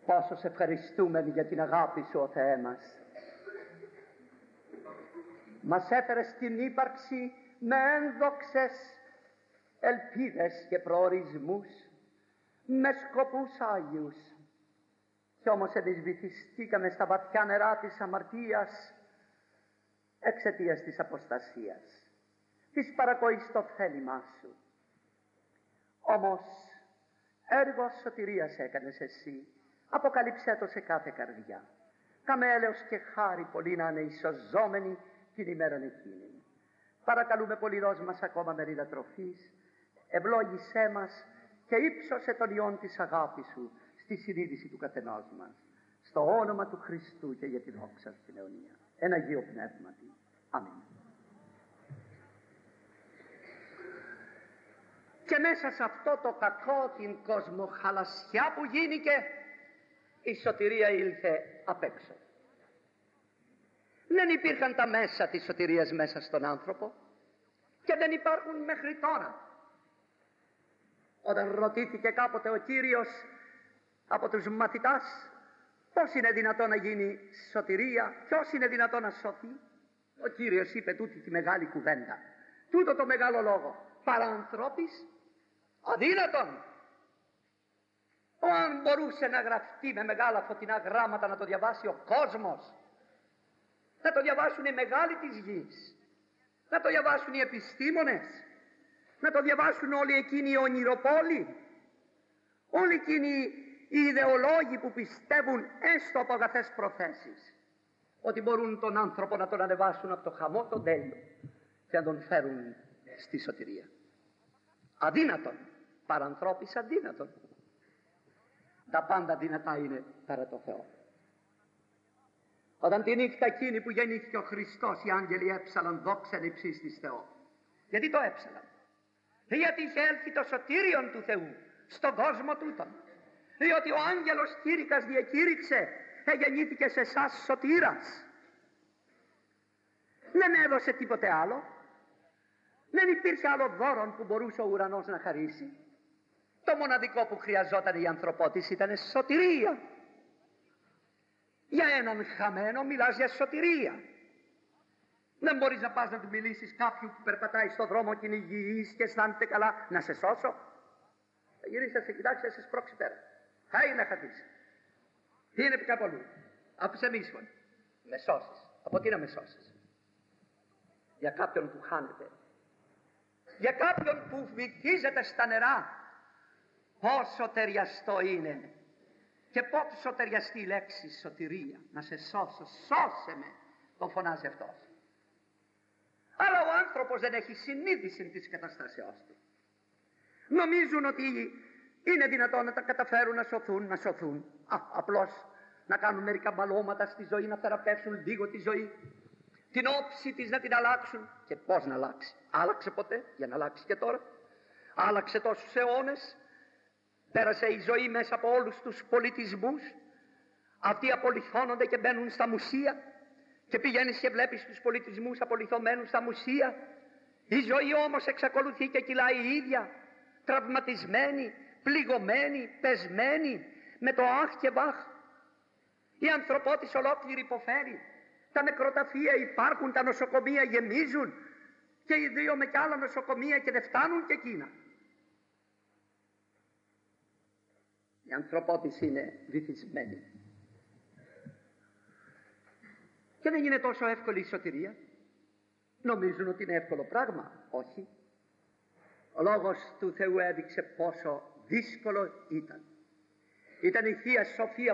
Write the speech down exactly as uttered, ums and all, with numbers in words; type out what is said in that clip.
Πόσο σε ευχαριστούμε για την αγάπη σου, ο Θεέ μας. Μας έφερε στην ύπαρξη με ένδοξες ελπίδες και προορισμούς, με σκοπούς Άγιους. Κι όμως εμείς βυθιστήκαμε στα βαθιά νερά της αμαρτίας εξαιτίας της αποστασίας, της παρακοής στο θέλημά σου. Όμως έργο σωτηρίας έκανες εσύ, αποκαλύψέ το σε κάθε καρδιά. Κάμε έλεος και χάρη πολύ να είναι ισοζόμενοι την ημέραν εκείνη. Παρακαλούμε πολύ, δώσ' μας ακόμα μερίδα τροφής, ευλόγησέ μας και ύψωσε τον ιόν της αγάπης σου στη συνείδηση του καθενός μας. Στο όνομα του Χριστού και για τη δόξα στην αιωνία. Εν Αγίο Πνεύματι. Αμήν. Και μέσα σε αυτό το κακό, την κοσμοχαλασιά που γίνηκε, η σωτηρία ήλθε απ' έξω. Δεν υπήρχαν τα μέσα της σωτηρίας μέσα στον άνθρωπο και δεν υπάρχουν μέχρι τώρα. Όταν ρωτήθηκε κάποτε ο Κύριος από τους μαθητάς πώς είναι δυνατόν να γίνει σωτηρία, ποιος είναι δυνατόν να σωθεί, ο Κύριος είπε τούτη τη μεγάλη κουβέντα, τούτο το μεγάλο λόγο, παρανθρώπης αδύνατον. Αν μπορούσε να γραφτεί με μεγάλα φωτεινά γράμματα, να το διαβάσει ο κόσμος, να το διαβάσουν οι μεγάλοι της γης, να το διαβάσουν οι επιστήμονες, να το διαβάσουν όλοι εκείνοι οι ονειροπόλοι, όλοι εκείνοι οι ιδεολόγοι που πιστεύουν έστω από αγαθές προθέσεις ότι μπορούν τον άνθρωπο να τον ανεβάσουν από το χαμό τον τέλειο και να τον φέρουν στη σωτηρία. Αδύνατον, παρανθρώπης αδύνατον. Τα πάντα δυνατά είναι παρά το Θεό. Όταν τη νύχτα εκείνη που γεννήθηκε ο Χριστός, οι άγγελοι έψαλαν δόξαν υψής της Θεό. Γιατί το έψαλαν? Γιατί είχε έλθει το σωτήριον του Θεού στον κόσμο τούτον. Διότι ο άγγελος κήρυκας διακήρυξε, εγεννήθηκε σε εσάς σωτήρας. Δεν έδωσε τίποτε άλλο. Δεν υπήρχε άλλο δώρο που μπορούσε ο ουρανός να χαρίσει. Το μοναδικό που χρειαζόταν η ανθρωπότης ήταν σωτηρία. Για έναν χαμένο μιλάς για σωτηρία. Δεν μπορείς να πας να του μιλήσεις κάποιου που περπατάει στον δρόμο και είναι υγιής και αισθάνεται καλά, να σε σώσω. Θα γυρίσεις, θα σε κοιτάξει, θα σε σπρώξει πέρα. Χάει να χαθείς. Τι είναι κάπου αλλού. Άφησε με ίσον. Με σώσεις. Από τι να με σώσεις? Για κάποιον που χάνεται. Για κάποιον που βυθίζεται στα νερά. Πόσο ταιριαστό είναι και πόσο ταιριαστή η λέξη σωτηρία. Να σε σώσω, σώσε με, τον φωνάζει αυτός. Αλλά ο άνθρωπος δεν έχει συνείδηση της καταστάσεώς του. Νομίζουν ότι είναι δυνατόν να τα καταφέρουν να σωθούν, να σωθούν. Α, απλώς να κάνουν μερικά μπαλώματα στη ζωή, να θεραπεύσουν λίγο τη ζωή. Την όψη της να την αλλάξουν. Και πώς να αλλάξει? Άλλαξε ποτέ? Για να αλλάξει και τώρα. Άλλαξε τόσους αιώνες. Πέρασε η ζωή μέσα από όλους τους πολιτισμούς. Αυτοί απολιθώνονται και μπαίνουν στα μουσεία. Και πηγαίνεις και βλέπεις τους πολιτισμούς απολιθωμένους στα μουσεία. Η ζωή όμως εξακολουθεί και κυλάει η ίδια. Τραυματισμένη, πληγωμένη, πεσμένη, με το αχ και βαχ. Η ανθρωπότης ολόκληρη υποφέρει. Τα νεκροταφεία υπάρχουν, τα νοσοκομεία γεμίζουν. Και οι δύο με κι άλλα νοσοκομεία και δεν φτάνουν και εκείνα. Η ανθρωπότης είναι βυθισμένη. Και δεν είναι τόσο εύκολη η σωτηρία. Νομίζουν ότι είναι εύκολο πράγμα. Όχι. Ο Λόγος του Θεού έδειξε πόσο δύσκολο ήταν. Ήταν η Θεία Σοφία